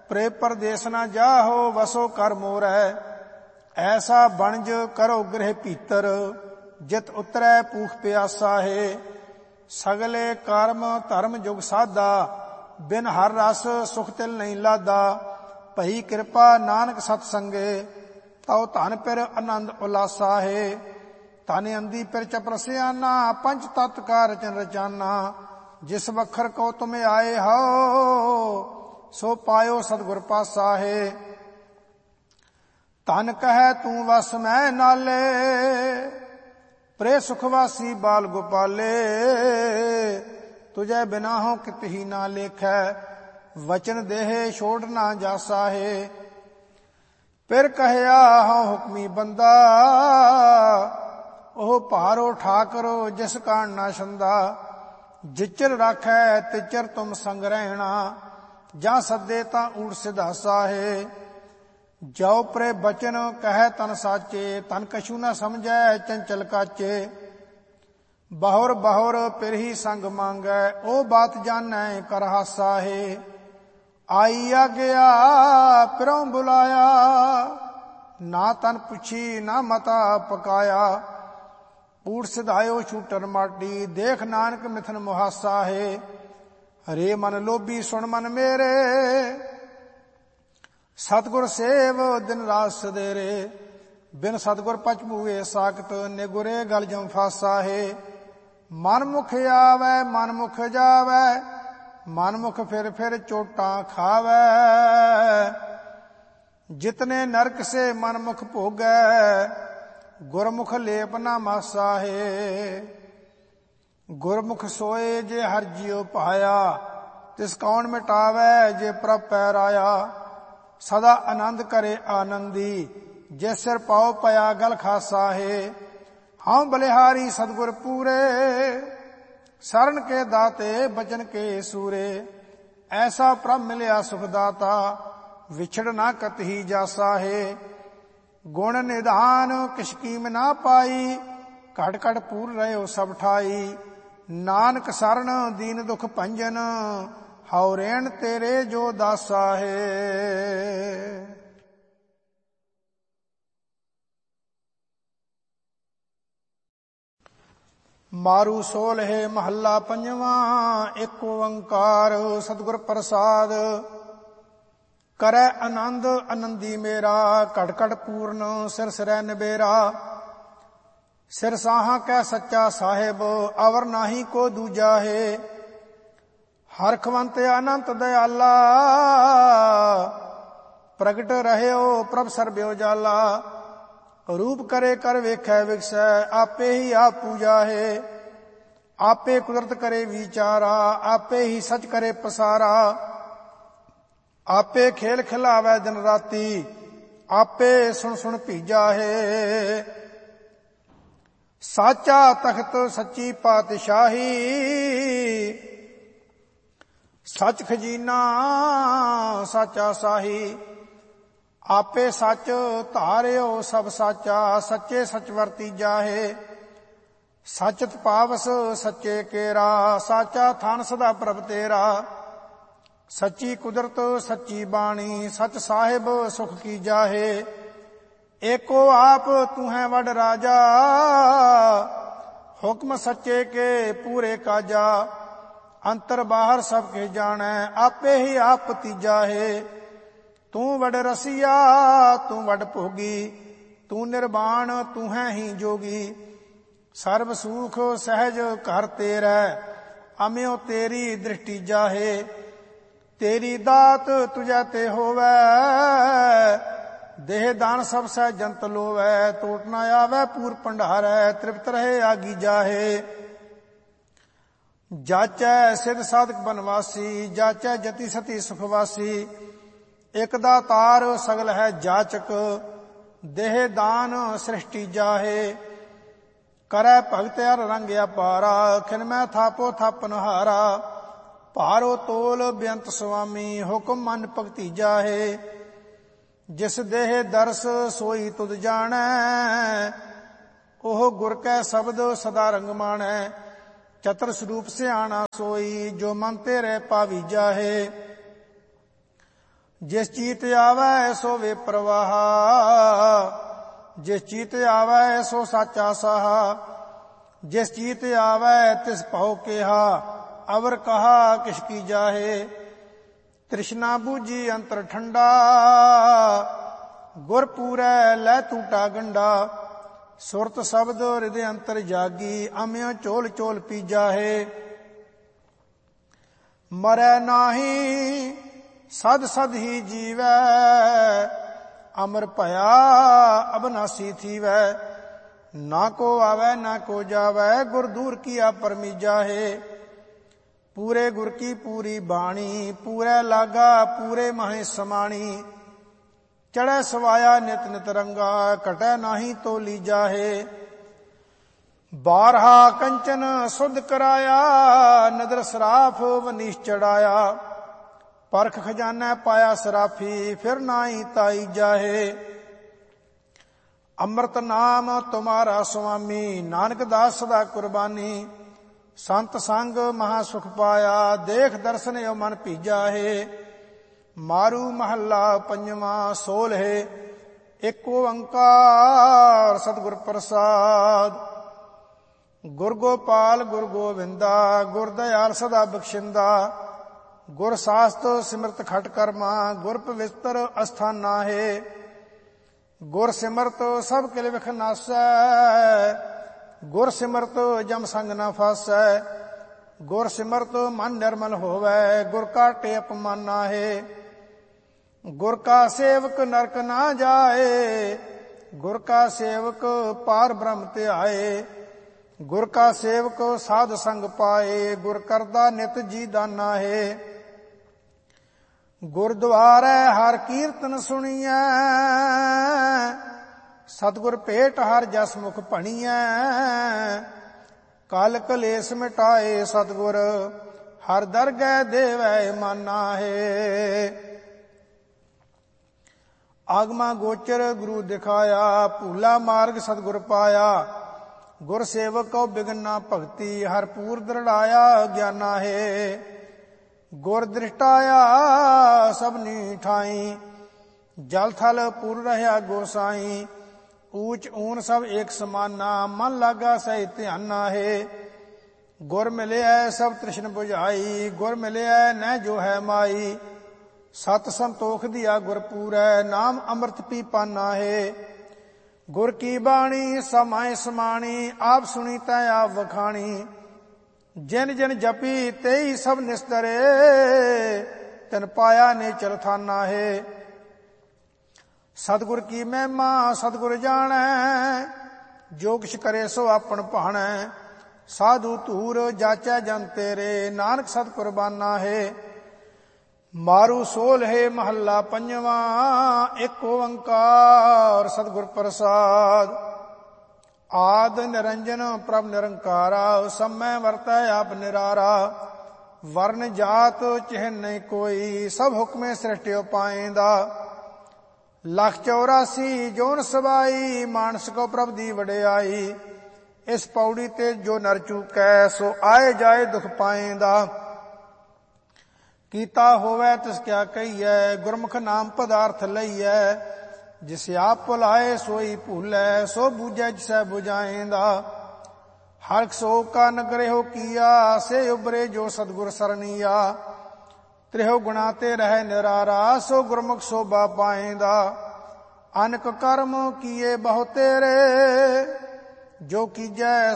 Pray परदेस न जाहो वसो कर मोरै। ऐसा बनज करो गृह भीतर जित उतरै भूख प्यासा है। सगले कर्म धर्म जुग साधा बिन हर रस सुख तिल नहीं लादा। भई कृपा नानक सतसंगे तौ धन पिर आनंद उलासा है। धन अंधी पिर चपरसियाना पंच तत्व का रचन रचाना। जिस वखर को तुम आए हो सो पायो सतगुर पासा है। धन कह तू वस मैं नाले प्रे सुखवासी बाल गोपाले। तुझे बिना हो कित ही ना लेखै वचन देहे छोड़ ना जासा है। फिर कहया हो हुक्मी बंदा ओह भारो ठाकरो जिस कान ना छंदा। जिचर राखै तिचर तुम संग रहना जा सदे ता ऊट सिधासा है। जो प्रे बचन कह तन साचे तन कछु न समझै चंचल काचे। बहुर बहुर पिर ही संग मांगै ओ बात जानै कर हासा है। आई आ गया पिरों बुलाया ना तन पुछी ना मता पकाया। ऊट सिधायो छूटर माटी देख नानक मिथन मुहासा है। हरे मन लोभी सुन मन मेरे सतगुर सेव दिन रात सदेरे। बिन सतगुर पचबुए साकत निगुरे गल जम फासा है। मन मुख आवे मन मुख जावे मन मुख फिर चोटा खावे। जितने नरक से मन मुख भोगै गुरमुख लेप ना मासा है। गुरमुख सोए जे हर जियो पाया तिस कौन मिटावे जे प्रभ पैर आया। सदा आनंद करे आनंदी जे सिर पाओ पया गल खासा है। हाँ बलिहारी सतगुर पूरे शरण के दाते बचन के सूरे। ऐसा प्रभ मिलया सुखदाता विछड़ ना कत ही जासा है। गुण निधान किस कीम ना पाई घट घट पूर रहो सब ठाई। नानक शरण दीन दुख भंजन हाउ रेण तेरे जो दासा है। मारू सोलहे महला पंजवा एक ओंकार सतगुर प्रसाद। करे आनंद आनंदी मेरा घट घट पूर्ण सिर सिरै निबेरा। सिर साहा कै सच्चा साहिब अवर नाही को दूजा है। हरखवंत अनंत दयाला प्रगट रहयो प्रभ सर्ब्यो जाला। रूप करे कर वेखै विकसै आपे ही आप पूजा है। आपे कुदरत करे विचारा आपे ही सच करे पसारा। आपे खेल खिलावै दिन राती आपे सुन सुन भीजा है। साचा तख्त सच्ची पातशाही सच खजीना साचा साही। आपे सच धारियो सब साचा सच्चे सच वरतीजा है। सचत पावस सच्चे केरा साचा थान सदा प्रभ तेरा। सच्ची कुदरत सच्ची बाणी सच साहिब सुख की जाहे। एको आप तू है वड राजा हुक्म सच्चे के पूरे काजा। अंतर बाहर सब के जाने आपे ही आप तीजा है। तू वड रसिया तू वड भोगी तू निर्वाण तू है ही जोगी। सर्व सुख सहज घर तेरै अम्यो तेरी दृष्टि जाहे। तेरी दात तुझे ते होवै देह दान सब सह जंत लोवै। टोट न आवे पूर भंडारै तृप्त रहे आगी जाहे। जाचै सिद्ध साधक बनवासी जाचै जति सती सुखवासी। एक दातार सगल है जाचक देह दान सृष्टि जाहे। करै भगत हर रंग अपारा खिन मैं थापो थापन हारा। भारो तोल बेअंत स्वामी हुक्म मन भगति जाहे। जिस देह दर्श सोई तुद जानै ओह गुर कै शब्द सदा रंग मानै। चतर स्वरूप सियाणा सोई जो मन तेरे पावी जाहे। जिस चीत आवै सो वे प्रवाह, जिस चीत आवै सो साचा साहा, जिस चीत आवै तिस पाओ केहा, अवर कहा किश की जाहे। तृष्णा बूझी अंतर ठंडा, गुर पूरै लै टूटा गंडा, सुरत शब्द हृदय अंतर जागी, अम्यो चोल चोल पी जाहे। मरै नाही सद सद ही जीवै, अमर भया अबनासी थीवै। ना को आवै ना को जावै, गुर दूर किया परमीजा है। पूरे गुर की पूरी बाणी, पूरे लागा पूरे माहे समाणी। चढ़ै सवाया नित नित रंगा, कटै नाही तो लीजा है। बारहा कंचन सुध कराया, नदर सराफ वनीश चढ़ाया। परख खजाना पाया सराफी, फिर नाई ताई जाहे। अमृत नाम तुम्हारा स्वामी, नानक दास सदा कुर्बानी। संत संग महासुख पाया, देख दर्शन यो मन भीजा है। मारू महला पंजवा सोल है, एक ओंकार सतगुर प्रसाद। गुर गोपाल गुर गोविंदा, गुर दयाल सदा बख्शिंदा। गुर शास्त्र सिमरत खट कर्मा, गुर पवित्र अस्थाना है। गुर सिमरत सब किल विख नासै, गुर सिमरत जम संग न फासै। गुर सिमरत मन निर्मल होवै, गुर का टेप माना है। गुर का सेवक नरक ना जाए, गुर का सेवक पार ब्रह्म ते आए। गुर का सेवक साध संग पाए, गुर करदा नित जी दाना है। गुरद्वारे हर कीर्तन सुनिए, सतगुर भेट हर जस मुख भणियै। कल कलेस मिटाए सतगुर, हर दरगह देवै माना है। आगमा गोचर गुरु दिखाया, भूला मार्ग सतगुर पाया। गुर सेवक को बिगना भगति, हर पूर दृढ़ाया ज्ञाना है। गुर दृष्टाया सबनी ठाई, जल थल पुर रहा गोसाई। ऊंच ऊन सब एक समाना, मन लागा सही ध्याना है। गुर मिले सब तृष्ण बुझाई, गुर मिले न जो है माई। सत संतोख दिया गुर पूरै, नाम अमृत पी पाना है। गुर की बाणी समाय समाणी, आप सुनी तै आप वखाणी। जिन जिन जपी तेई सब निस्तरे, तिन पाया ने चरथाना है। सतगुर की महिमा सतगुर जानै, जो किछ करे सो आपन भाणै। साधु धूर जाचै जन तेरे, नानक सत कुर्बाना है। मारू सोल है महला पंजवा, एक ओंकार सतगुर प्रसाद। आद निरंजन प्रभ निरंकारा, समय वरतै आप निरारा। वर्ण जात चिन्ह नहीं कोई, सब हुक्मे सृष्टि पाएंदा। लख 84 जोन सबाई, मानस को प्रभ दी वडियाई। इस पौड़ी ते जो नर चूकै, सो आए जाए दुख पाएंदा। कीता होवै तिस क्या कहिए, गुरमुख नाम पदार्थ लईयै। जिसे आप भुलाए सोई भूलै, सो बूझै जिसै बुझाएंदा। हरख सो का नगरे हो किया, से उबरे जो सतगुर सरनिया। त्रिहो गुणा ते रह निरारा, सो गुरमुख शोभा पाएंदा। अनक कर्म किए बहु तेरे, जो कीजै